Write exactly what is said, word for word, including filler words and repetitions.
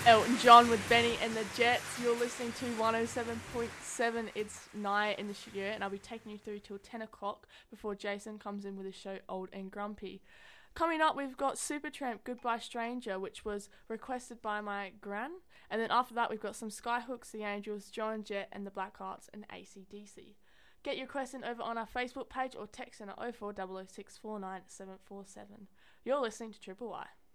Elton John with Benny and the Jets. You're listening to one oh seven point seven. It's Naya in the studio, and I'll be taking you through till ten o'clock before Jason comes in with his show Old and Grumpy. Coming up, we've got Supertramp Goodbye Stranger, which was requested by my gran. And then after that, we've got some Skyhooks, The Angels, Joan Jett and the Blackhearts, and A C D C. Get your question over on our Facebook page or text in at oh four oh oh six four nine seven four seven. You're listening to Triple Y.